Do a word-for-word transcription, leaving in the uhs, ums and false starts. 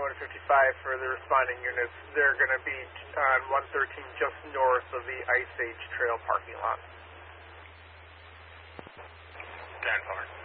twenty-one fifty-five for the responding units. They're going to be on one thirteen just north of the Ice Age Trail parking lot. ten four.